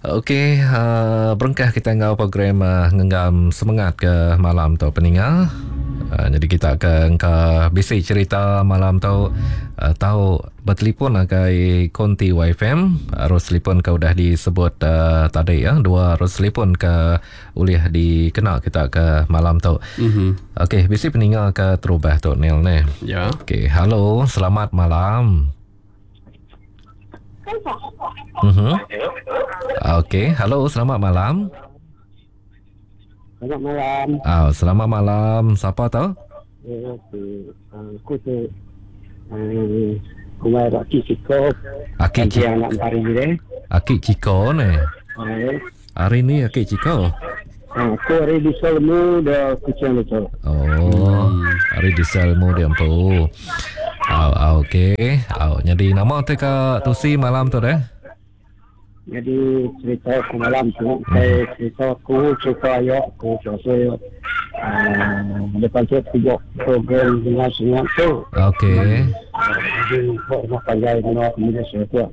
Okey, berengkah kita ngau program ngenggam semangat ke malam tu peninggal. Jadi kita akan ke bisi cerita malam tu tahu bertelefon agai konti YFM. Arus telefon kau dah disebut tadi ya. Dua arus telefon ke boleh dikena kita ke malam tu. Okey, bisi peninggal ke terubah tu Nil ni. Ya. Okey, halo, selamat malam. Okey, halo, selamat malam. Selamat malam. Selamat malam. Siapa tu? Aku tu Kumai Aki Ciko. Aki Ciko. Anak hari ni. Aki Ciko ni. Hari ni Aki Ciko. Aku hari di Selmu dah kucing itu. Hari di Selmu dia empu. Okey. Jadi nama tu ke Tusi malam tu dah? Jadi cerita aku malam tu, saya cerita ayah aku, saya lepas tu tiga program dengan semua tu. Okey. Jadi nak panjang dengan kemudian saya buat.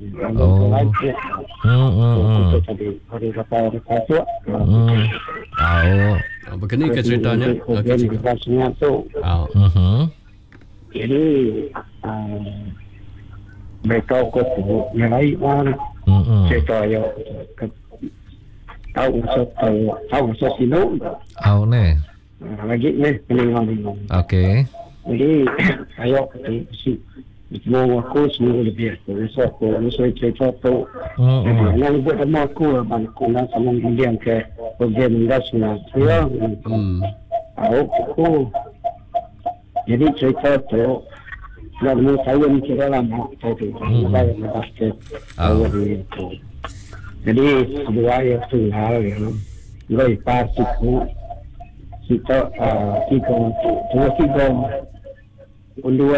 Jadi hari lepas tu. Begini ke ceritanya? Program dengan semua tu. Jadi mereka aku tu yang lain mana. Cerita ayah tahu masa sino. Ni. Lagi ni peningan. Okey. Jadi ayah tu si semua aku semua lebih aku cerita tu. Yang buat sama aku aku nak sama dia ke program nasional. Ya. Aku jadi cerita tu lalu saya mikir lama tu saya basket jadi dua yang hal yang lepas itu kita tiga undur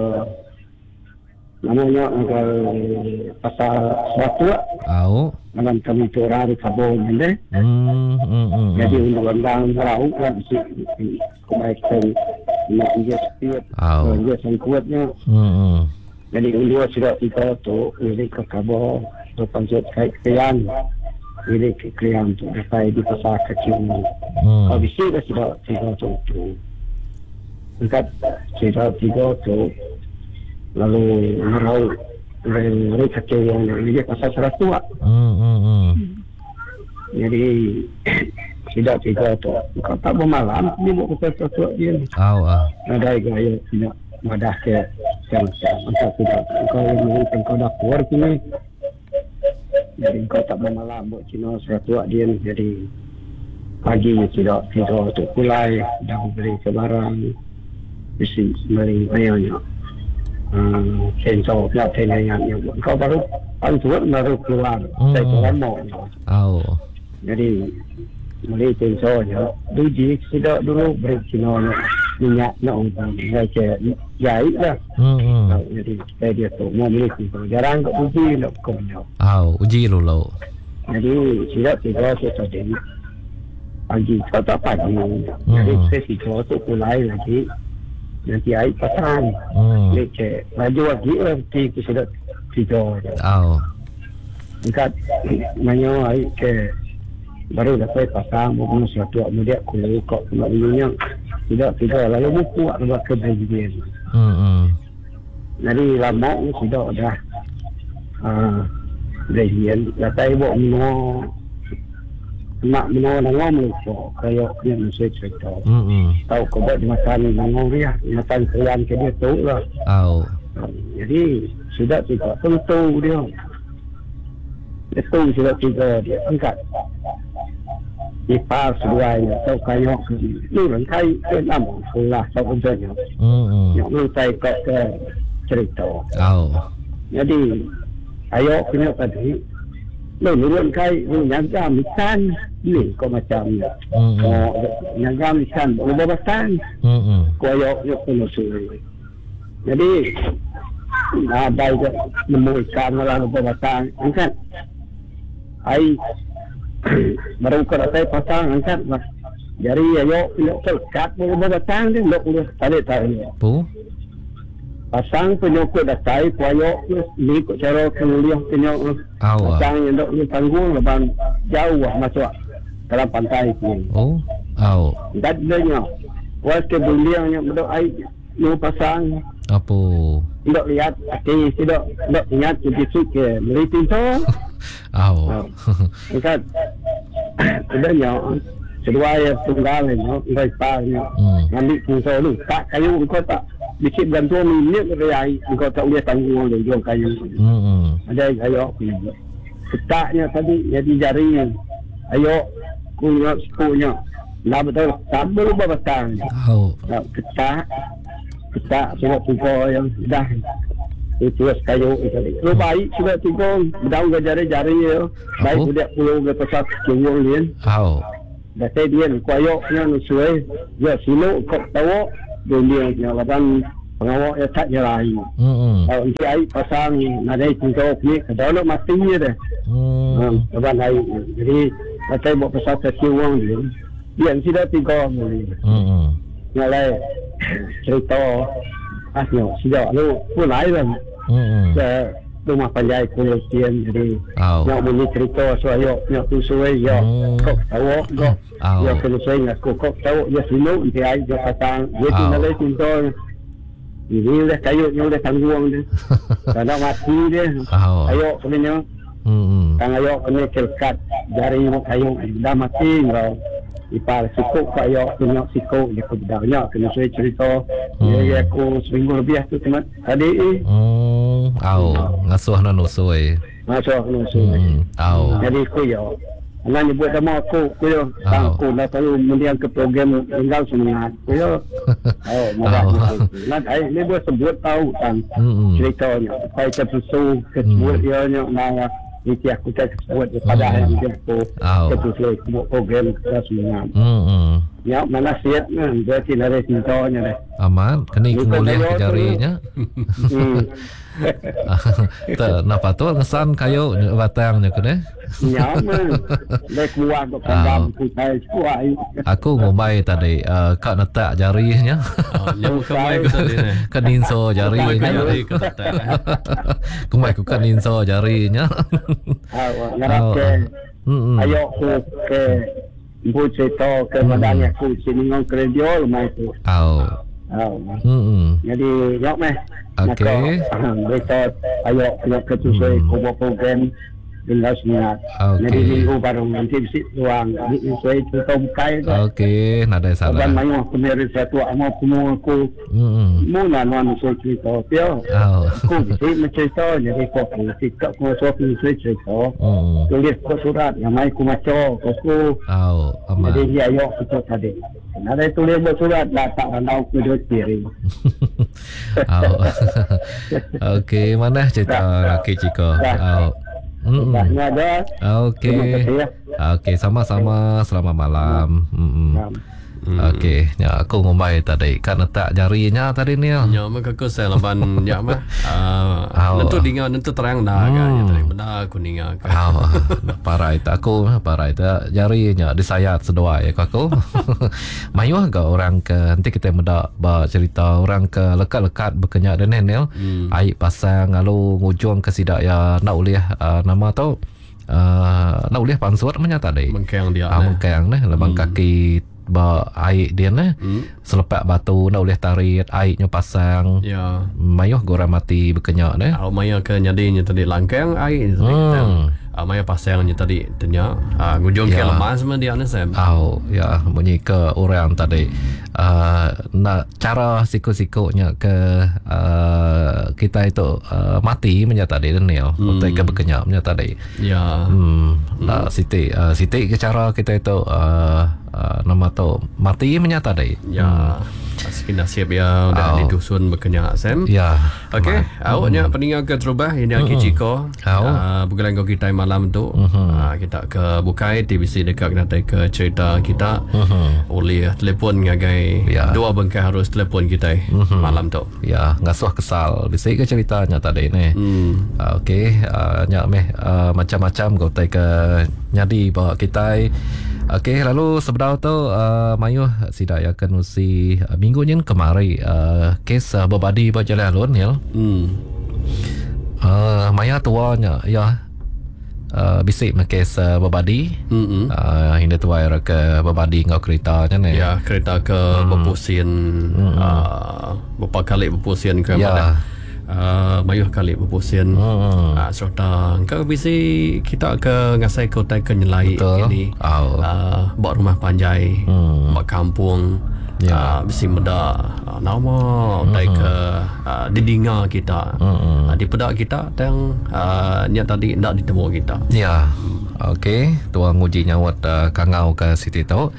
namanya pasal batu dalam kami tu orang kabon ni jadi undang-undang berau kan si kebaikan nak dia spirit dia sangkutnya jadi undur sudah kita tu ini ke kabon tu panjat kaitan ini ke klian tu sampai di pasar kecil habis itu sudah tiga tu dekat cerita tiga tu lalu merau mereka kecil yang dia pasal seratus jadi tidak tiga tu kalau tak bermalam dia buat pasal seratus dia ada gaya tidak madah ke yang entah tidak kau yang mungkin kau dah keluar sini jadi kau tak bermalam buat Cina seratus dia jadi pagi tidak tidur tu mulai dah beli sebarang bisi beli banyak sensor plat yang kau baru baru keluar saya keluar mau jadi beli sensornya duji tidak dulu break Cina minyak nak saya jahit lah jadi saya dia tu mau beli jarang kat uji nak kau uji dulu jadi tidak tiga tadi pagi kau tak pagi jadi saya tiga tu mulai lagi nanti air pasang leceh laju lagi nanti kita sudah tidur dekat nanya air ke baru dapat pasang bukan sesuatu kemudian kulit kok nak minyak tidak lalu buku buat kedai dia jadi lama sudah dah bagian datai buat minyak nak menawar melukau kayak yang saya cerita tahu kau buat makan menawar dia makan kalian ke dia tahu lah jadi sudah tidak tentu dia itu sudah tidak dia angkat ipar seduanya tahu kayak ni rangkai ke nama sekolah tahu contohnya yang mentai ke cerita jadi ayo kena tadi menurut kai nyagam ikan ni kau macam nyagam ikan berubah batang koyok yo penusul jadi ada je nemu ikan malah berubah batang angkat ai baru kau dapat pasang angkat lah jadi ayo nak terkat berubah batang dia nak boleh tarik pasang penyokok datai kuayok ni kok cara kuliah penyok pasang yang dok ni tanggung leban jauh masuk dalam pantai ni dan dia was ke buliangnya dok air ni pasang apa dok lihat hati dok ingat begitu ke melitin tu kan sebenarnya kedua yang tunggal ni baik parnya ambil pungso dulu tak kayu kau tak bikin gantung minyak raya kau tak boleh tanggung dia jual kayu ada ayo ketaknya tadi jadi jari ayo kunyah lah betul tak perlu batang ketak surat pungso yang dah itu kayu itu lu baik sudah tunggu berdaun ke jari-jari baik budak pulau ke pasal kewong lian dah saya dia kuayoknya nusuai dia silo kok tahu dia lawan pengawal ya tak jerai kalau ini air pasang nadai tinggal ni kalau mati dia lawan air jadi saya buat pasal kewong dia tidak tinggal ni nyalai cerita asnya sejak lu pun air ke rumah panjai Kulosian jadi nak bunyi cerita soal nak tusuai ya kok tahu kok ya Kulosian aku kok tahu ya sino nanti ai dia pasang dia tinggal cinta ini dah kayu yang dah tanggung dia kalau mati dia ayo sebenarnya kan ayo kena kelkat jari kayu dah mati kau ipar sikuk kayu punya sikuk dia kedanya kena saya cerita dia aku seminggu lebih tu teman tadi ngasuh nanusui jadi aku ya Ngan buat sama aku yo aku nak tahu kemudian ke program tinggal semangat yo nak ni buat sebut tahu kan ceritanya saya tersusu kesebut dia nak ini aku tak sebut pada hari ini aku terus buat program semangat ya mana siap kan berarti ada ceritanya deh aman kena kemuliaan jarinya tak napa tu ngesan kayu batangnya ke deh ya man dek buat program kita kuai aku ngomai tadi kak netak jarinya yang kemai ke tadi ni kaninso jarinya kumai ku kaninso jarinya ngarap ke ayo ke buat cerita ke madanya ku sini ngong krediol mai tu jadi yok meh okey besok ayo nak ketusai kubu program tinggal semangat jadi minggu baru nanti bisi ruang ini saya cerita bukai tu okey nak ada salah dan mayu aku meri satu amal aku mula nuan saya cerita dia aku bisi mencerita jadi aku sikap aku cerita tulis surat yang mai aku maco aku jadi dia ayo kita tadi ada tulis surat dah tak tahu aku dah kiri okey mana cerita laki Ciko okey okey sama-sama selamat malam okey ya aku ngomai tadi kan letak jarinya tadi ni ya maka aku saya laban ya mah nentu dengar nentu terang dah kan ya tadi benar aku dengar parai tak aku parai tak jarinya disayat sedua ya aku mayu ke orang ke nanti kita mendak cerita orang ke lekat-lekat berkenyak dan nenel air pasang lalu ngujung ke sidak ya nak uliah nama tau nak uliah pansut menyata tadi mengkang dia mengkang ni lebang kaki air dia ni selepas batu nak boleh tarik airnya pasang ya mayuh gorang mati berkenyak ni mayuh ke nyadinya tadi langkang air mayuh pasangnya tadi tanya ngujung ke lemas sama dia ni Sam ya bunyi ke orang tadi nak cara siku-sikunya ke kita itu mati menyata tadi Daniel untuk ke berkenyak menyata tadi ya Siti ke cara kita itu nama tu mati menyata deh ya sekian nasib ya udah di dusun berkenyak Sam ya okey awaknya peninggal ke terubah ini Aki Ciko bukan kau kita malam tu kita ke bukai TBC dekat nanti ke cerita kita oleh telefon ngagai dua bengkai harus telefon kita malam tu ya ngasuh kesal bisa ke ceritanya tadi ni okey nyak meh macam-macam kau tai ke nyadi bawa kita Okey, lalu sebenar tu Mayuh sidak ya kan usi minggu ni kemari kes berbadi berjalan alun ya. Maya tuanya ya bisik kes berbadi. Hindi tua era ke berbadi ngau kereta ni. Ya, kereta ke berpusin beberapa kali berpusin ke mana. Mayuh kali berpusin serta kau bisa kita ke ngasai kota ke nyelai ini buat rumah panjai buat kampung bisa muda nama dari ke didinga kita di pedak kita yang niat tadi tidak ditemu kita ya. Okey, tuang uji nyawat kangau ke Siti tu.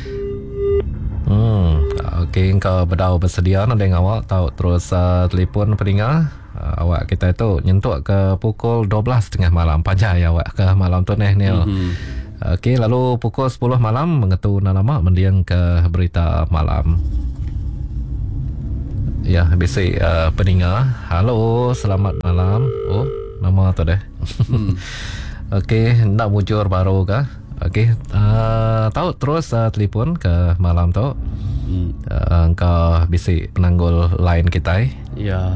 Okey, engkau berdau bersedia nanti awak tahu terus telefon pendengar. Awak kita itu nyentuk ke pukul 12.30 malam panjang awak ke malam tu Nil. Okey, lalu pukul 10 malam mengetu nama mendiang ke berita malam. Ya, basic pendengar. Halo, selamat malam. Oh, nama tu deh. Okey, nak mujur baru ke? Okey, tahu terus telefon ke malam tu. Engkau bisi penanggul lain kita. Ya.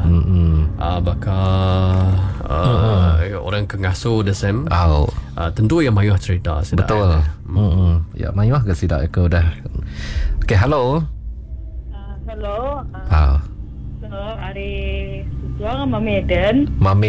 Bakal orang kengasuh desem. Tentu yang Mayuh cerita. Betul. Ya, Mayuh ke sidak aku dah. Okey, halo. Hello. So, hari Susuang Mameden.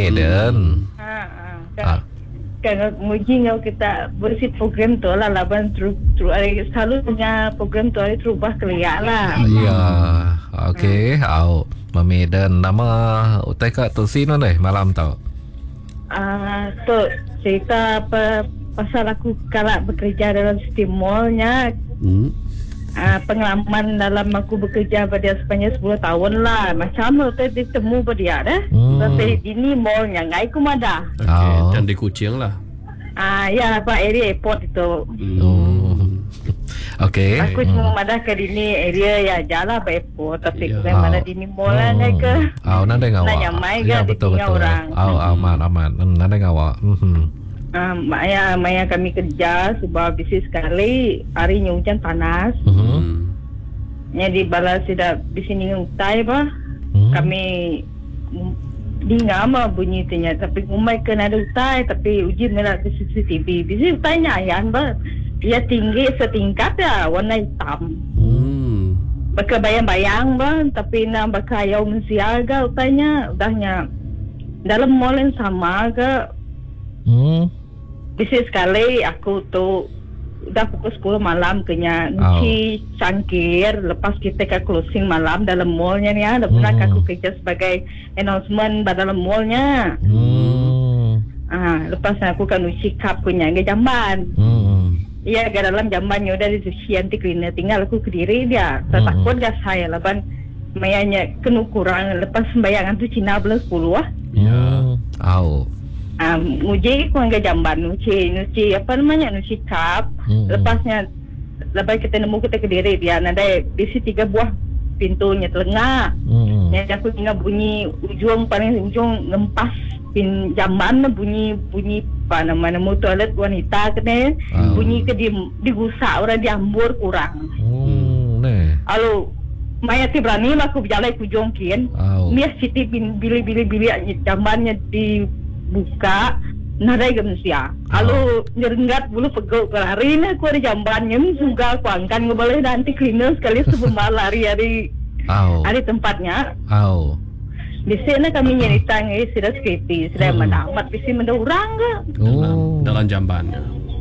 Kan nguji ngau kita bersih program tu lah laban terus hari selalu punya program tu hari terubah keliak lah. Ya. Okey, Mameden nama utai kat tu sini deh malam tau. Tu cerita apa pasal aku kalau bekerja dalam sistem mallnya. Pengalaman dalam aku bekerja pada sepanjang 10 tahun lah. Macam tu ditemu pada dia dah. Tapi ini mallnya ngai ku madah. Okey, dan di Kuching lah. Ya, Pak area airport itu. Okey. Aku cuma madah ke dini area ya jalan ke airport tapi saya mana dini mall lah ke. Nanda ngawa. Nanya mai ke ditinggal orang. Aman. Nanda ngawa. Maya kami kerja sebab bisnis sekali harinya hujan panas. Jadi balas tidak di sini utai bah. Kami di ngama bunyi tanya tapi umai kena ada utai tapi uji merah ke CCTV. Bisnis utainya ayan bah. Dia tinggi setingkat ya warna hitam. Baka bayang-bayang bah tapi nak baka ayau mensiaga utainya udahnya dalam mall yang sama ke. Bisnis sekali aku tu udah pukul 10 malam kena nuci cangkir lepas kita ke closing malam dalam mallnya ni ada pernah aku kerja sebagai announcement pada dalam mallnya. Lepas aku kan nuci cup punya ke jamban. Iya ke dalam jambannya udah disuci anti cleaner tinggal aku ke diri dia. Saya takut gak saya laban mayanya kena kurang lepas sembayangan tu Cina belas 10 Ya. Uji aku angkat jamban nuci apa namanya nuci cup. Lepasnya lepas kita nemu kita ke diri dia ada isi 3 buah pintunya telengah. Yang aku tinggal bunyi paling ujung ngempas pin jamban bunyi apa nama toilet wanita kena bunyi ke digusak orang diambur kurang. Lalu Maya ti berani aku berjalan ke jongkin. Mia siti bili jambannya dibuka nadai gemsia. Lalu nyerenggat bulu pegau ke hari ni aku ada jambannya juga aku angkat ngebalai nanti cleaner sekali sebelum lari hari tempatnya. Di sana kami nyerita sudah skripsi, sudah mendapat visi mendaurang ke? Dalam jambannya.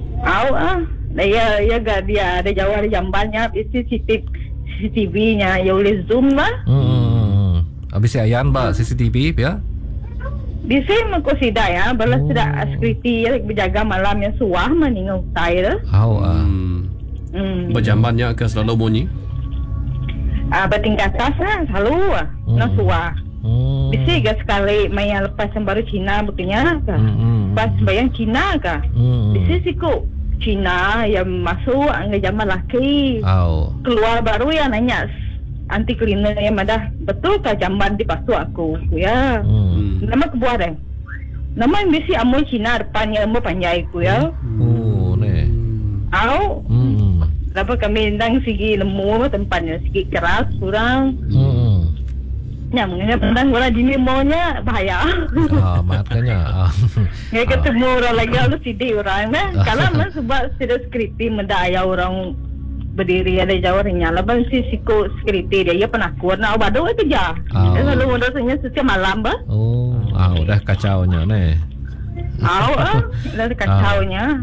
Ya gak dia ada jauh ada jambannya, isi CCTV-nya, ya boleh zoom lah. Habis ayan ba CCTV ya? Bisa aku sida ya, balas sudah skripsi ya berjaga malam yang suah meninggal saya. Berjambannya ke selalu bunyi? Bertingkat atas lah, selalu nak suah. Bisa gak sekali maya lepas yang baru Cina buktinya kah? Pas bayang Cina kah? Bisa sih kok Cina yang masuk angga zaman laki. Keluar baru ya nanya anti cleaner yang ada betul kah jamban di pasu aku ya. Nama kebuah deh. Nama yang bisa amoy Cina depannya mau panjai ku ya. Lepas kami undang segi lemu tempatnya segi keras kurang. Ya, mengenai pandang orang jenis maunya bahaya. Makanya. Nggak ketemu orang lagi harus sidih orang. Kalau sebab sudah skripti mendaya orang berdiri ada jauh ringnya. Lepas si siko skripti dia penakut. Nah, baru kerja. Dia selalu rasanya setiap malam bah. Udah kacaunya nih. Dah kacaunya.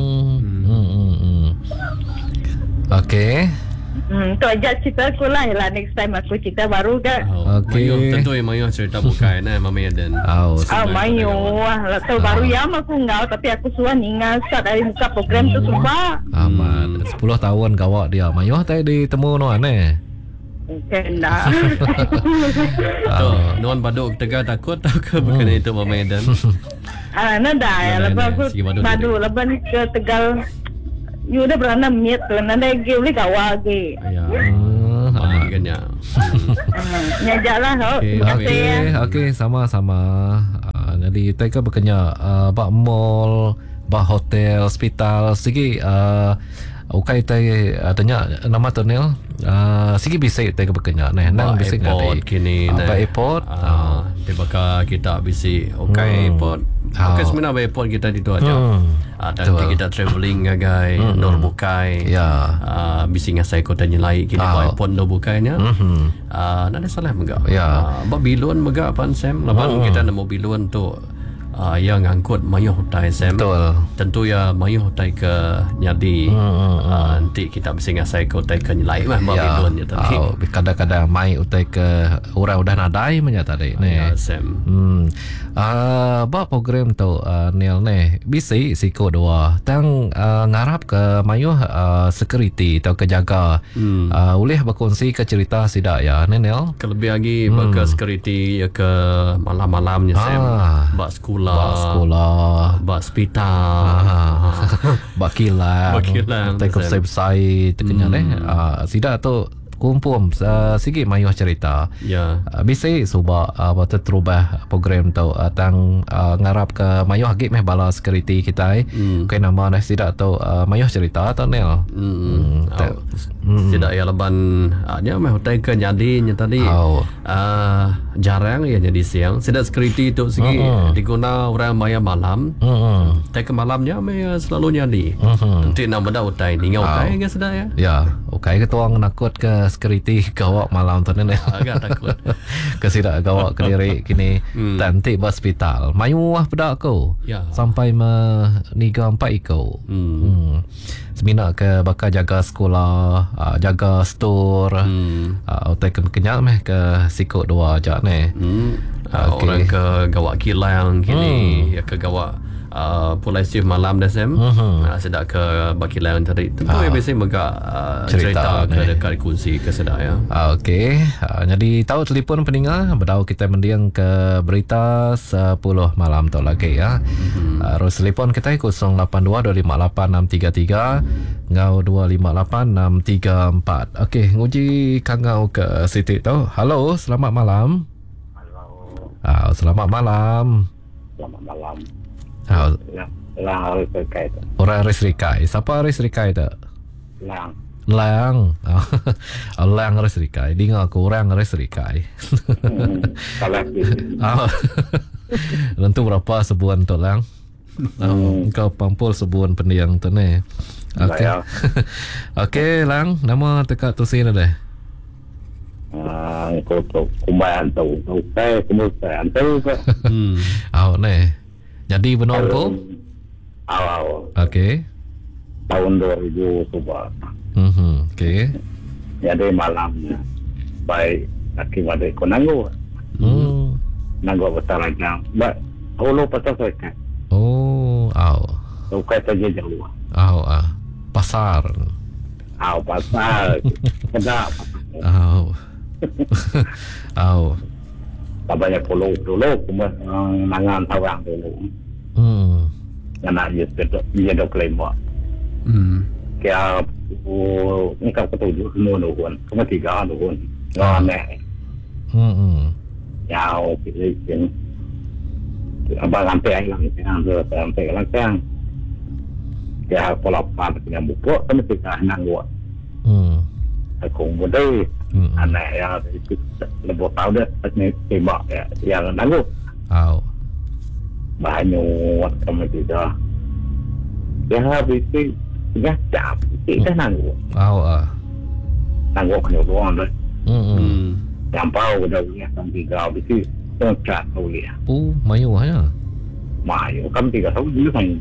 Okey. Tu aja cerita aku lah. Next time aku cerita baru ke. Okey. Tentu yang Mayu cerita bukan Mama Eden. Mayu. Tahu baru ya aku ngau tapi aku suah ningal start dari muka program tu sumpah. Aman. 10 tahun gawak dia. Mayu tadi ditemu no aneh. Kena. Nuan baduk Tegal takut tak ke bukan itu Mama Eden. Nada ya lepas aku baduk lepas ni ke Tegal. You dah pernah miet kerana dah boleh kawal ke. Ya. Makanya. Nyajaklah. Okey, sama-sama. Jadi kita berkenya bak mall, bak hotel, hospital, segi ukai tai adanya nama tunnel. Segi bisa kita berkenya nang bisa ngadi. Kini airport. Di baka kita bisa ukai airport. Ukai sebenarnya airport kita di tu aja. Nanti kita travelling ngagai nor bukai. Bisa ngasai kota nyelai kini airport nor bukainya. Nada salah megak. Bak bilun megak pan Sam. Lepas kita nak bilun tu yang angkut Mayu Hotai Sam. Betul. Tentu ya Mayu Hotai ke Nyadi. Nanti kita bisa ngasai ke Hotai ke Nyelai mah bilun ya tadi. Kadang-kadang mai utai ke orang udah nadai menyata tadi ni. Sam. Ba program tu Neil ni bisa siko dua tang ngarap ke Mayu security atau ke jaga. Boleh berkongsi ke cerita sidak ya Neil. Kelebih lagi ke security ya ke malam-malamnya Sam. Ba sekolah, bak hospital, bak kilang, take off website, teknya ni. Sida tu kumpul sikit Mayu cerita. Bisa cuba terubah program tu tang ngarap ke Mayu hagit meh bala security kita. Ke nama dah sida tu Mayu cerita tu Nel. Tidak ya leban nya meh hotel ke Nyadi nya tadi. Jarang ya jadi siang. Sida security tu segi diguna orang maya malam. Tak ke malamnya meh selalu Nyadi. Nanti nak benda hotel ni ngau hotel ke sida ya. Ya, okay ke tuang nakut ke security gawak malam tu ni. Agak takut. Kesida gawak ke diri kini nanti hospital. Mayu wah pada aku. Sampai meniga 4 ikau. Semina ke bakal jaga sekolah, jaga store. Otak kenyak meh ke sikut dua ajak ni. Orang ke gawak kilang kini ya ke gawak polisi malam dah Sam. Sedak ke bakilan tadi. Tentu biasa mereka cerita ke dekat kunci ke sedak ya. Okey. Jadi tahu telefon pendengar berdau kita mendiang ke berita 10 malam tu lagi ya. Terus telefon kita 082-258-633 ngau 258-634. Okey, nguji kangau ke Siti tu. Halo, selamat malam. Halo. Selamat malam. Selamat malam. Lang Aris Rikai tu. Orang Aris Rikai. Siapa Aris Rikai tu? Lang. Lang Aris Rikai. Dengar aku orang Aris Rikai. Salah Tentu berapa sebulan tu Lang? Kau pampul sebulan pendiang tu ni. Okey. Okey Lang, nama dekat tu sini dah. Kau kumbayan tu. Okey, kumbayan tu. Ni. Jadi benar ko? Awal. Okey. Tahun 2000 coba. Okey. Jadi malamnya baik akibat ko nanggo. Nanggo besar aja. Ba holo pasal saya. Okey saja jauh. Pasar. Pasar. Kedap. Banyak pulau mangan tawang dulu. Yang nak dia klaim buat. Kaya ni kau ketujuh semua nuhun, semua 3 nuhun. Aneh. Ya, pilih abang sampai lang, sampai lang. ya pola pan dengan buku kan mesti nang buat aku mudah anak ya itu lebih tahu dia tembak ya yang nanggu banyak kamu tidak ya habis itu ya cap kita nanggu nanggu kena doang deh yang bau dah punya sampai kau itu cat kau lihat mayu hanya mayu kan 3 tahun dulu kan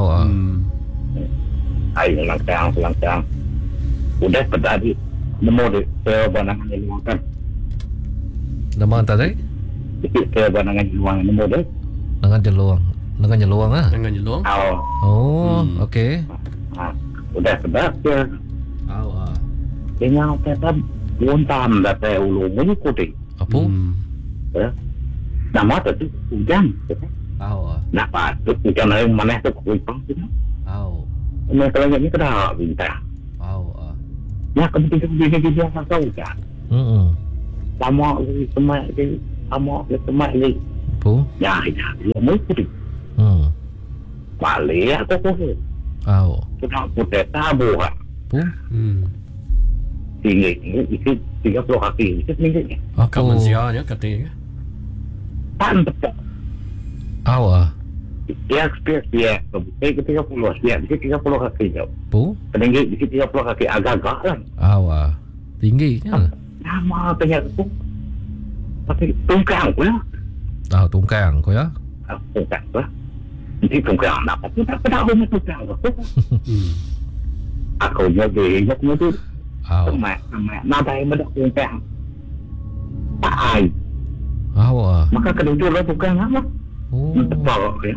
ayo langkang udah pedadi nemu di banangan yang luangkan nama tadi ke banangan luang nemu deh dengan jeluang okey udah pedadi ya dengan tetap buntam dari ulu mengikuti apa nama tu hujan nak patut hujan yang mana tu kuipang tu kalau ni kena bintang ya kemudian dia tak hujan lama semak dia semak dia ya dia mengikuti balik aku sudah putih tabu tinggi itu 30 kaki itu tinggi kamu siapa katanya tan betul dia experience dia ketika 30 dia 30 kaki jauh tinggi di 30 kaki agak-agak lah tinggi nama tanya tu tapi tungkang ya tungkang ya tungkang lah ini tungkang dapat kita tahu tungkang aku jadi tu sama nadai mendak tungkang tak ai maka kedua lah tungkang apa tebal ya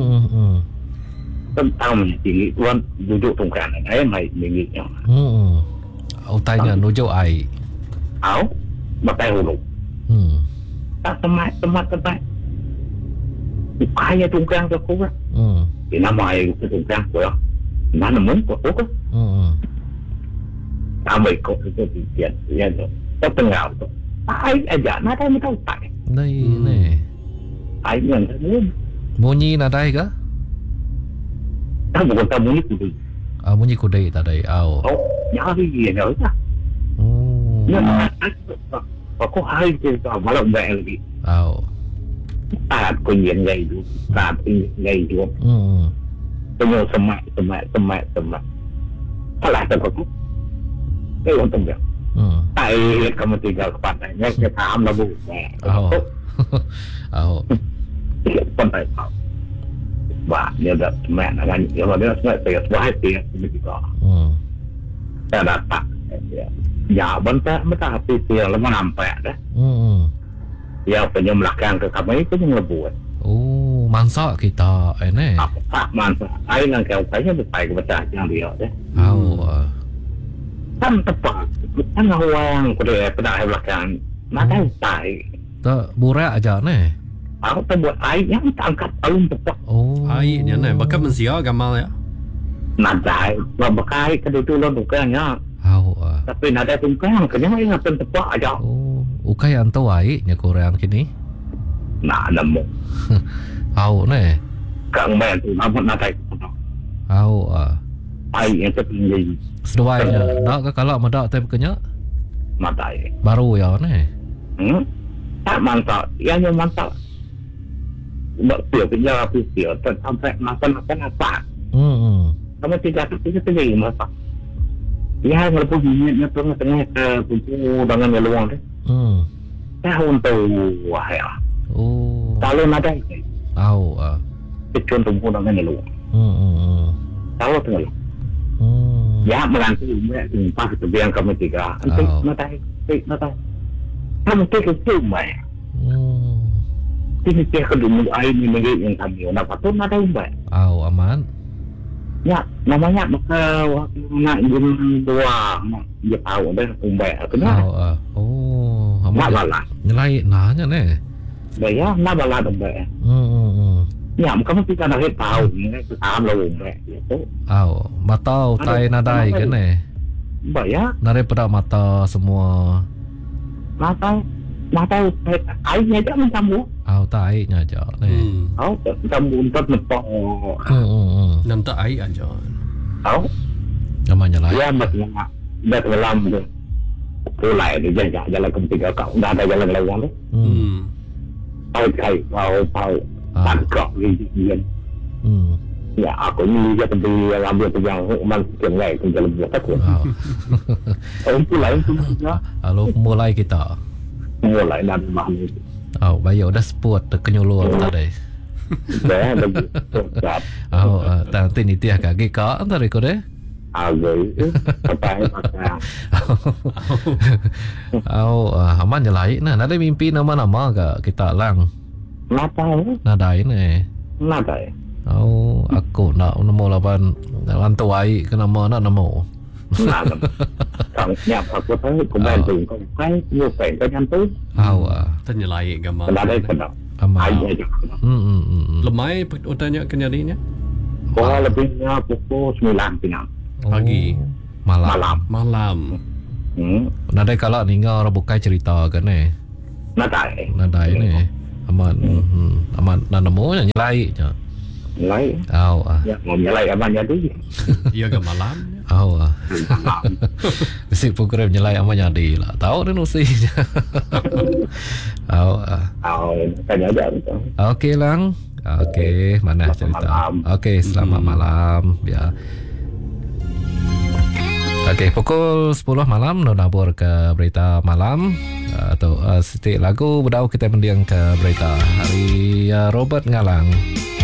tentang tinggi tuan duduk tungkang mai tingginya tanya nuju ai batai hulu tak temat kaya tungkang ke aku nama ai tungkang ko mana mun ko sampai kok itu dia tu tertengah tu ai aja nak tahu tahu tak ni ai yang tu bunyi nadai ke tak bukan tak bunyi tu bunyi kudai tadi nyari dia dah aku hari tu malam dah lagi tak aku yang gay tu tak gay tu penuh semak salah tak aku untung dia kamu tinggal ke pantainya kita am lah bu pantai wah dia dah semak dengan kalau dia semak saya sebuah dia juga saya datang ya bentar hati dia lama nampak dah ya penyemlahkan ke kami itu yang lebuat mansa kita ini mansa air yang kau kaya berpai ke pecah yang dia deh kan tepat kan orang kuda pada belakang nak tai tak burak aja ni aku buat air yang angkat paling tepat air ni bakal mensia gamal ya nadai bakai kedua bukannya tapi nadai tungkang kenyang yang tepat aja ukai antau air nya kurang kini nak nemu ni kang main tu nadai air yang tertinggi sesuai nak ke kalau madak tapi kenya nadai baru ya ni tak mantap yang mantap betul punya pisau sampai makan apa kamu tidak terjadi masa ya kalau punya tengah ke punya dengan luang deh tahun tu wah ya kalau nadai contoh dengan luang kalau tengah ya melantik pas kebiang kamu tiga nanti nadai kamu kecil mai ini dia kedua air ni yang kami nak patut nadai mai aman ya namanya maka waktu nak dua dia tahu dah umbai kenapa nak bala nyelai nanya ni ya nak bala umbai ya kamu kita nak tahu ni tahu lah umbai itu mata tai nadai ke ni ya daripada mata semua mata airnya aja mencampur tak airnya aja ni campur untuk nepok nanti air aja Tahu? Namanya lah. Ya, maknya dat malam tu. Pulai dia jalan ke tiga kau. Dah ada jalan lewat tu. Pau tangkap dia. Ya, aku ni dia pergi ambil pegang man kengai ke jalan buat aku. Pulai tu. Halo, mulai kita. Mulai dan malam. Bayo dah sport kenyuluan tadi. Dah lagi. Nanti ni tiah kaki kak antara kau deh. Aman je lain nah. Ada mimpi nama-nama ke kita lang? Nadai ni. Nadai. Aku nak nemu lapan lantuai ke nama nak nemu. Kalau nyap aku tahu bantu kau kai nhiều phải có nhắn tới. Tanya lain gambar. Ada sedap. Aja je. Lemai utanya kenyarinya? Kau lebihnya pukul 9 pinang. Pagi. Malam. Nadai kalau ninggal orang bukai cerita kan ni. Nadai ni. Aman nak nemu nyelai je. Nyelai. Ya, mau nyelai aman jadi. Iya ke malam? Mesti program nyelai aman jadi lah. Tahu dan usi. Tanya aja. Okey lang. Okey, mana cerita? Okey, selamat malam. Ya. Okey, pukul 10 malam nak nabur ke berita malam atau setik lagu berdau kita mendiang ke berita hari Robert Ngalang.